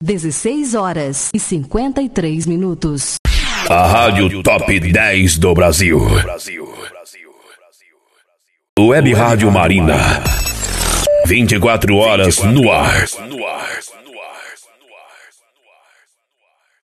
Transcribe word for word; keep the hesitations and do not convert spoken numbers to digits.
dezesseis horas e cinquenta e três minutos. A Rádio Top dez do Brasil. Web Rádio Marina. vinte e quatro horas no ar.